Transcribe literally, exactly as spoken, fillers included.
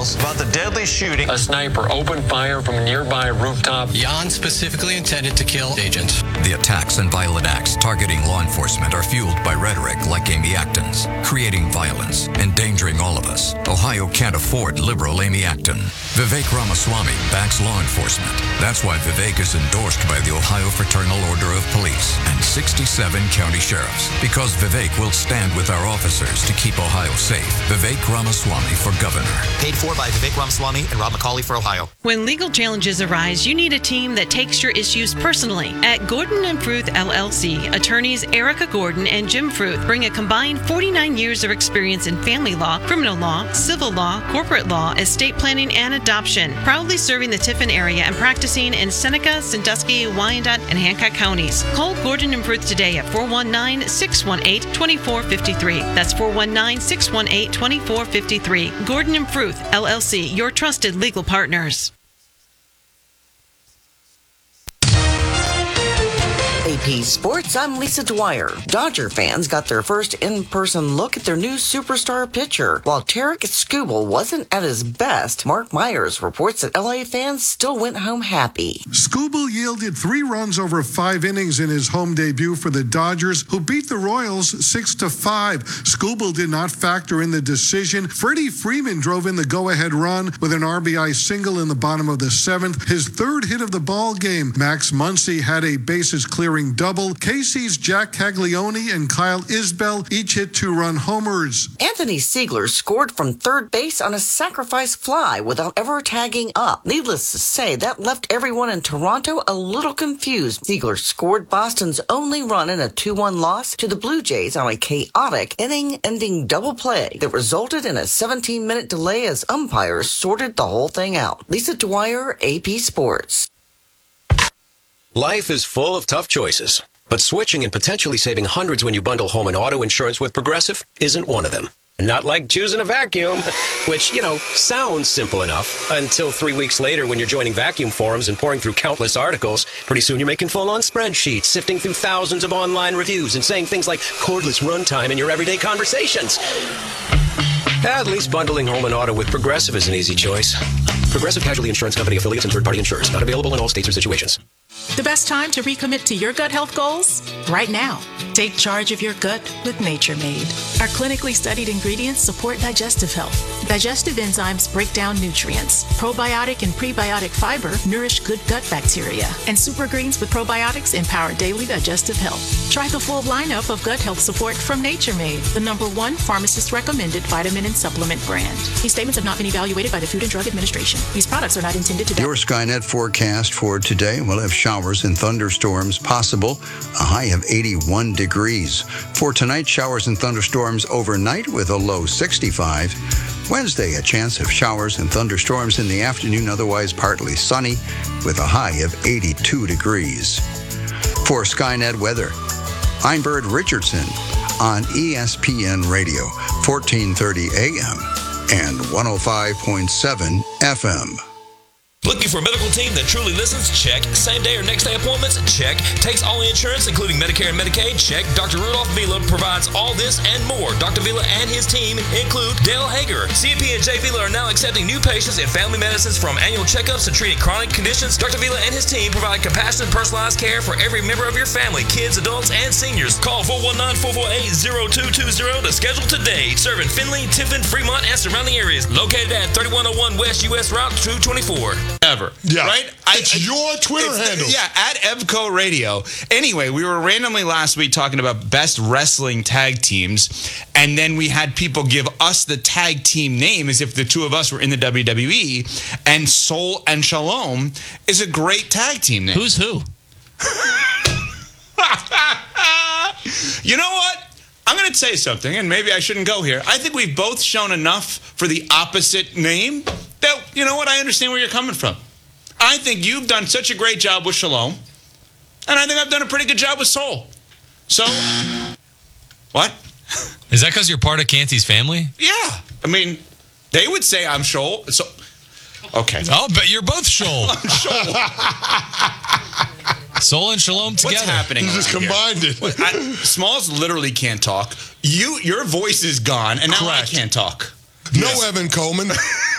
details about the deadly shooting. A sniper opened fire from a nearby rooftop. Jan specifically intended to kill agents. The attacks and violent acts targeting law enforcement are fueled by rhetoric like Amy Acton's, creating violence, endangering all of us. Ohio can't afford liberal Amy Acton. Vivek Ramaswamy backs law enforcement. That's why Vivek is endorsed by the Ohio Fraternal Order of Police and sixty-seven county sheriffs. Because Vivek will stand with our officers to keep Ohio safe. Vivek Ramaswamy for governor. Paid for by Vivek Ramaswamy and Rob McCauley for Ohio. When legal challenges arise, you need a team that takes your issues personally. At Gordon and Fruth L L C, attorneys Erica Gordon and Jim Fruth bring a combined forty-nine years of experience in family law, criminal law, civil law, corporate law, estate planning, and adoption. Proudly serving the Tiffin area and practicing in Seneca, Sandusky, Wyandotte, and Hancock counties. Call Gordon and Fruth today at four one nine, six one eight, two four five three. That's four one nine, six one eight, two four five three. Gordon and Fruth L L C, your trusted legal partners. A P Sports, I'm Lisa Dwyer. Dodger fans got their first in-person look at their new superstar pitcher. While Tarek Skubal wasn't at his best, Mark Myers reports that L A fans still went home happy. Skubal yielded three runs over five innings in his home debut for the Dodgers, who beat the Royals six to five. Skubal did not factor in the decision. Freddie Freeman drove in the go-ahead run with an R B I single in the bottom of the seventh, his third hit of the ball game. Max Muncy had a bases-clearing double. Casey's Jack Caglione and Kyle Isbell each hit two-run homers. Anthony Siegler scored from third base on a sacrifice fly without ever tagging up. Needless to say, that left everyone in Toronto a little confused. Siegler scored Boston's only run in a two one loss to the Blue Jays on a chaotic inning-ending double play that resulted in a seventeen-minute delay as umpires sorted the whole thing out. Lisa Dwyer, A P Sports. Life is full of tough choices, but switching and potentially saving hundreds when you bundle home and auto insurance with Progressive isn't one of them. Not like choosing a vacuum, which, you know, sounds simple enough until three weeks later when you're joining vacuum forums and pouring through countless articles. Pretty soon you're making full-on spreadsheets, sifting through thousands of online reviews and saying things like cordless runtime in your everyday conversations. At least bundling home and auto with Progressive is an easy choice. Progressive Casualty Insurance Company affiliates and third-party insurers. Not available in all states or situations. The best time to recommit to your gut health goals? Right now. Take charge of your gut with Nature Made. Our clinically studied ingredients support digestive health. Digestive enzymes break down nutrients. Probiotic and prebiotic fiber nourish good gut bacteria. And super greens with probiotics empower daily digestive health. Try the full lineup of gut health support from Nature Made, the number one pharmacist-recommended vitamin and supplement brand. These statements have not been evaluated by the Food and Drug Administration. These products are not intended to... Your Skynet forecast for today will have showers and thunderstorms possible, a high of eighty-one degrees. For tonight, showers and thunderstorms overnight with a low sixty-five. Wednesday, a chance of showers and thunderstorms in the afternoon, otherwise partly sunny with a high of eighty-two degrees. For Skynet weather, I'm Bird Richardson on E S P N Radio, fourteen thirty A M and one oh five point seven F M. Looking for a medical team that truly listens? Check. Same day or next day appointments? Check. Takes all insurance, including Medicare and Medicaid? Check. Doctor Rudolph Vila provides all this and more. Doctor Vila and his team include Dale Hager. C P and J Vila are now accepting new patients in family medicines, from annual checkups to treating chronic conditions. Doctor Vila and his team provide compassionate, personalized care for every member of your family, kids, adults, and seniors. Call four one nine, four four eight, zero two two zero to schedule today. Serving Findlay, Tiffin, Fremont, and surrounding areas. Located at thirty-one oh one West U S Route two twenty-four. Ever. Yeah. Right? It's I, your Twitter it's handle. The, yeah, at Evco Radio. Anyway, we were randomly last week talking about best wrestling tag teams, and then we had people give us the tag team name as if the two of us were in the W W E, and Soul and Shalom is a great tag team name. Who's who? You know what? I'm going to say something, and maybe I shouldn't go here. I think we've both shown enough for the opposite name that, you know what, I understand where you're coming from. I think you've done such a great job with Shalom, and I think I've done a pretty good job with Soul. So, what? Is that because you're part of Canty's family? Yeah. I mean, they would say I'm Shoal. So, okay. Oh, but you're both Shoal. I'm Shoal. Soul and Shalom together. What's happening? You just combined here? it. I, Smalls literally can't talk. You, your voice is gone, and now Correct. I can't talk. No, yes. Evan Coleman.